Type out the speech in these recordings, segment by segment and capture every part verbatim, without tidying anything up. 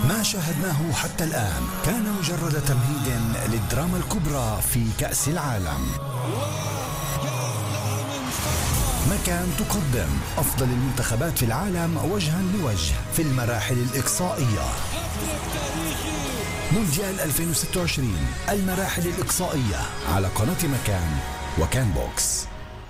ما شاهدناه حتى الآن كان مجرد تمهيد للدراما الكبرى في كأس العالم. مكان تقدم أفضل المنتخبات في العالم وجها لوجه في المراحل الإقصائية. مونديال ألفين وستة وعشرين المراحل الإقصائية على قناة مكان وكان بوكس.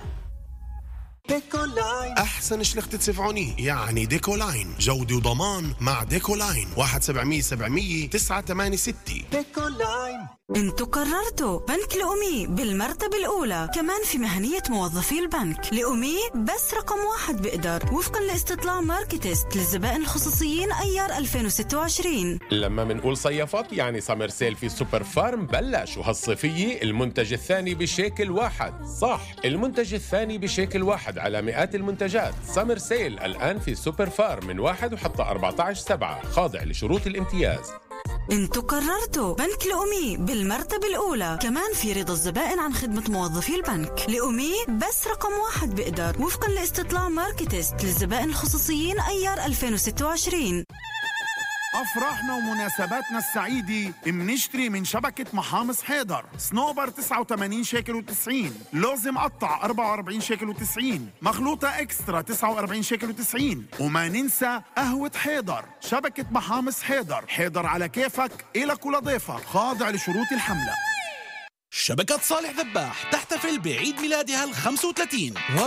ديكولاين أحسن شلخت تدفعوني يعني ديكولاين، جودة وضمان مع ديكولاين. واحد سبعمية سبعمية تسعة ثمانية ستة. ديكولاين. انتوا قررتوا بنك لأمي بالمرتبة الأولى، كمان في مهنية موظفي البنك. لأمي بس رقم واحد بقدر وفقا لاستطلاع ماركتست للزبائن الخصوصيين أيار ألفين وستة وعشرين. لما منقول صيفط يعني سمر سيل في سوبر فارم بلش، وهالصيفية المنتج الثاني بشيكل واحد. صح، المنتج الثاني بشيكل واحد على مئات المنتجات. سمر سيل الآن في سوبر فارم من واحد وحتى أربعة عشر سبعة، خاضع لشروط الامتياز. انتوا قررتوا بنك لأمي بالمرتبة الأولى، كمان في رضا الزبائن عن خدمة موظفي البنك. لأمي بس رقم واحد بقدر وفقا لاستطلاع ماركتست للزبائن الخصوصيين أيار ألفين وستة وعشرين. أفراحنا ومناسباتنا السعيدة منشتري من شبكة محامص حيدر. سنوبر تسعة وثمانين شيكل وتسعين، لوز مقطع أربعة وأربعين شيكل وتسعين، مخلوطة إكسترا تسعة وأربعين شيكل وتسعين. وما ننسى قهوة حيدر. شبكة محامص حيدر، حيدر على كيفك إلك ولضيفك، خاضع لشروط الحملة. شبكة صالح ذباح تحتفل بعيد ميلادها الخمس وثلاثين